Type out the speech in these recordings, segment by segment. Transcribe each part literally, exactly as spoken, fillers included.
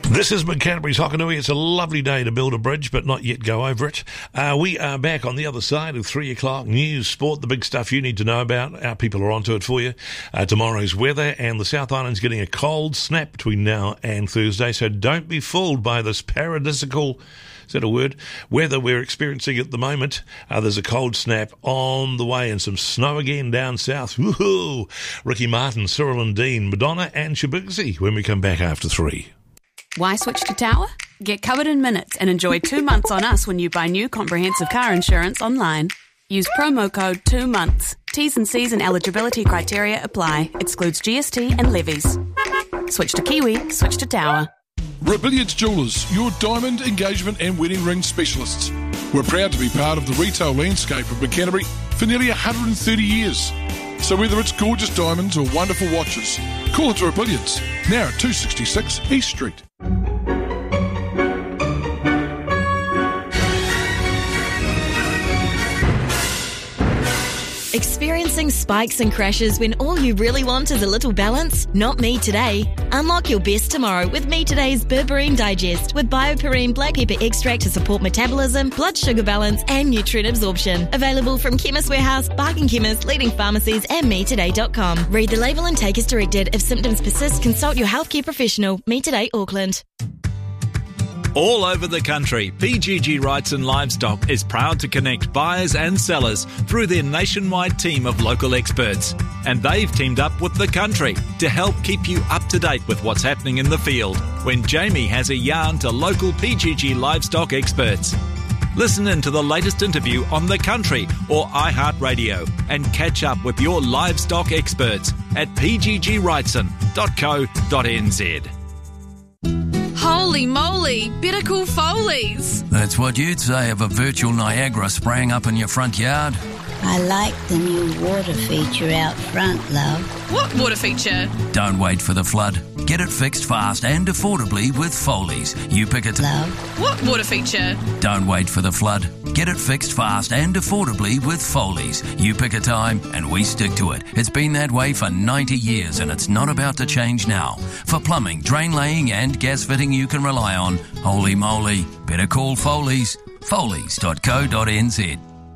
This is Canterbury's Hokanui. It's a lovely day to build a bridge, but not yet go over it. Uh, we are back on the other side of three o'clock. News, sport, the big stuff you need to know about. Our people are onto it for you. Uh, tomorrow's weather, and the South Island's getting a cold snap between now and Thursday, so don't be fooled by this paradisical, is that a word, weather we're experiencing at the moment. Uh, there's a cold snap on the way and some snow again down south. Woohoo! Ricky Martin, Cyril and Dean, Madonna and Shabuzi when we come back after three. Why switch to Tower? Get covered in minutes and enjoy two months on us when you buy new comprehensive car insurance online. Use promo code two months. T's and C's and eligibility criteria apply. Excludes G S T and levies. Switch to Kiwi, switch to Tower. Rebellions Jewellers, your diamond, engagement and wedding ring specialists. We're proud to be part of the retail landscape of Canterbury for nearly one hundred thirty years. So whether it's gorgeous diamonds or wonderful watches, call it Rebellions, now at two sixty-six East Street. Experiencing spikes and crashes when all you really want is a little balance? Not me today. Unlock your best tomorrow with Me Today's Berberine Digest with BioPerine black pepper extract to support metabolism, blood sugar balance and nutrient absorption. Available from Chemist Warehouse, Barking Chemist, leading pharmacies and me today dot com. Read the label and take as directed. If symptoms persist, consult your healthcare professional. Me Today Auckland. All over the country, P G G Rights and Livestock is proud to connect buyers and sellers through their nationwide team of local experts. And they've teamed up with the country to help keep you up to date with what's happening in the field when Jamie has a yarn to local P G G Livestock experts. Listen in to the latest interview on The Country or iHeartRadio and catch up with your livestock experts at p g g wrightson dot co dot n z. Holy moly, better call Foley's. That's what you'd say of a virtual Niagara spraying up in your front yard. I like the new water feature out front, love. What water feature? Don't wait for the flood. Get it fixed fast and affordably with Foley's. You pick it. Love. What water feature? Don't wait for the flood. Get it fixed fast and affordably with Foley's. You pick a time and we stick to it. It's been that way for ninety years and it's not about to change now. For plumbing, drain laying and gas fitting you can rely on, holy moly, better call Foley's. Foley's dot co dot n z.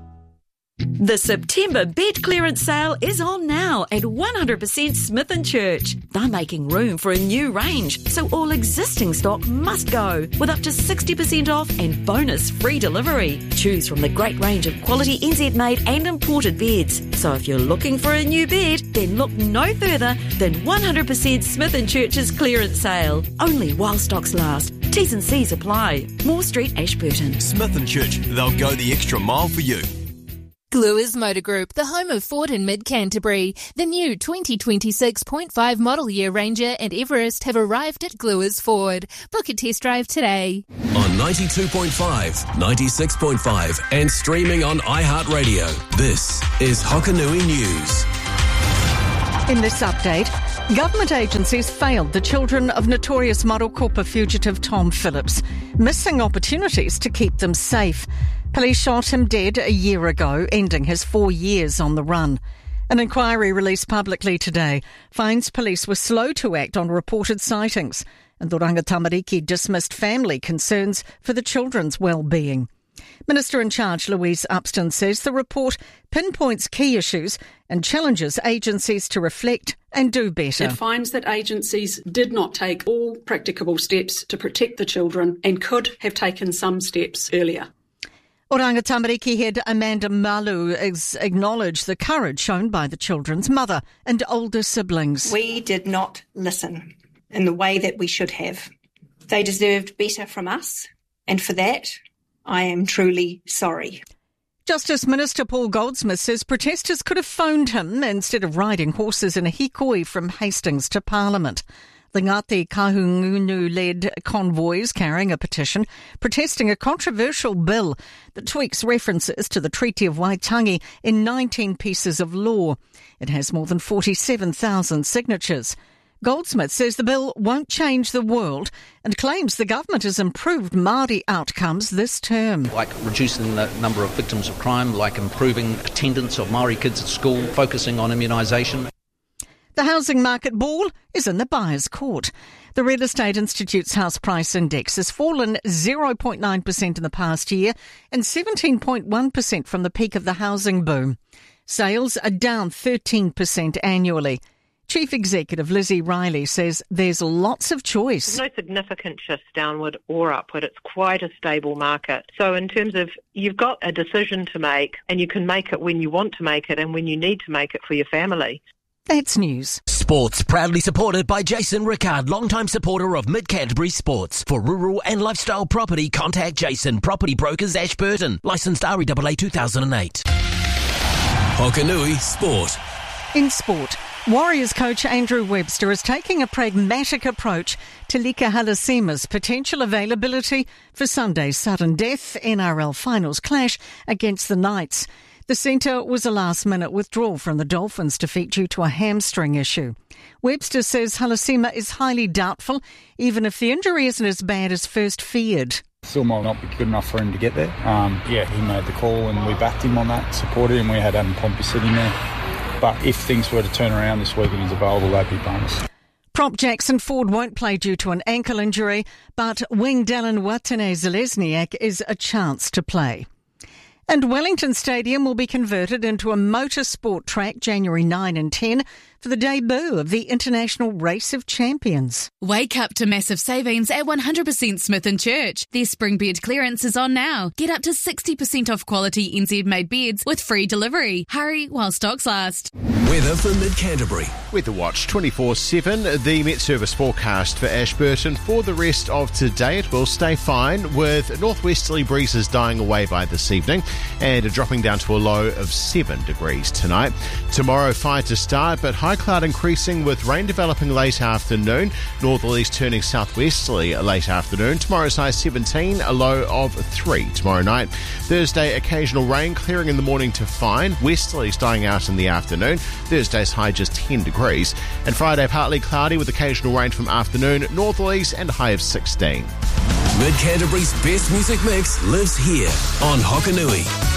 The September bed clearance sale is on now at one hundred percent Smith and Church. They're making room for a new range, so all existing stock must go, with up to sixty percent off and bonus free delivery. Choose from the great range of quality N Z-made and imported beds. So if you're looking for a new bed, then look no further than one hundred percent Smith and Church's clearance sale. Only while stocks last. T's and C's apply. Moore Street, Ashburton. Smith and Church, they'll go the extra mile for you. Gluers Motor Group, the home of Ford in mid-Canterbury. The new twenty twenty-six point five model year Ranger and Everest have arrived at Gluers Ford. Book a test drive today. On ninety-two point five, ninety-six point five and streaming on iHeartRadio, this is Hokanui News. In this update, government agencies failed the children of notorious Marokopa fugitive Tom Phillips, missing opportunities to keep them safe. Police shot him dead a year ago, ending his four years on the run. An inquiry released publicly today finds police were slow to act on reported sightings, and the Rangatamariki dismissed family concerns for the children's well-being. Minister-in-charge Louise Upston says the report pinpoints key issues and challenges agencies to reflect and do better. It finds that agencies did not take all practicable steps to protect the children and could have taken some steps earlier. Oranga-Tamariki head Amanda Malu has acknowledged the courage shown by the children's mother and older siblings. We did not listen in the way that we should have. They deserved better from us, and for that, I am truly sorry. Justice Minister Paul Goldsmith says protesters could have phoned him instead of riding horses in a hikoi from Hastings to Parliament. The Ngāti Kahungunu-led convoys carrying a petition protesting a controversial bill that tweaks references to the Treaty of Waitangi in nineteen pieces of law. It has more than forty-seven thousand signatures. Goldsmith says the bill won't change the world and claims the government has improved Māori outcomes this term. Like reducing the number of victims of crime, like improving attendance of Māori kids at school, focusing on immunisation. The housing market ball is in the buyer's court. The Real Estate Institute's house price index has fallen zero point nine percent in the past year and seventeen point one percent from the peak of the housing boom. Sales are down thirteen percent annually. Chief Executive Lizzie Riley says there's lots of choice. There's no significant shifts downward or upward. It's quite a stable market. So in terms of you've got a decision to make, and you can make it when you want to make it and when you need to make it for your family. That's news. Sports proudly supported by Jason Rickard, longtime supporter of Mid-Canterbury Sports. For rural and lifestyle property, contact Jason, Property Brokers, Ashburton. Licensed R E A A two thousand eight. Hokanui Sport. In sport, Warriors coach Andrew Webster is taking a pragmatic approach to Lika Halasima's potential availability for Sunday's sudden death N R L finals clash against the Knights. The centre was a last-minute withdrawal from the Dolphins' defeat due to a hamstring issue. Webster says Halasima is highly doubtful, even if the injury isn't as bad as first feared. Still might not be good enough for him to get there. Um, yeah, he made the call and we backed him on that, supported him. We had Adam Pompey sitting there. But if things were to turn around this week and he's available, that'd be bonus. Prop Jackson Ford won't play due to an ankle injury, but wing Dallin Watene-Zelezniak is a chance to play. And Wellington Stadium will be converted into a motorsport track January ninth and tenth for the debut of the International Race of Champions. Wake up to massive savings at one hundred percent Smith and Church. Their spring bed clearance is on now. Get up to sixty percent off quality N Z-made beds with free delivery. Hurry while stocks last. Weather for Mid-Canterbury. Weather Watch twenty-four seven. The Met Service forecast for Ashburton for the rest of today. It will stay fine with northwesterly breezes dying away by this evening and dropping down to a low of seven degrees tonight. Tomorrow, fine to start, but high cloud increasing with rain developing late afternoon. Northerlies turning southwesterly late afternoon. Tomorrow's high seventeen, a low of three tomorrow night. Thursday, occasional rain, clearing in the morning to fine. Westerlies dying out in the afternoon. Thursday's high just ten degrees. And Friday, partly cloudy with occasional rain from afternoon. Northerlies and a high of sixteen. Mid-Canterbury's best music mix lives here on Hokanui.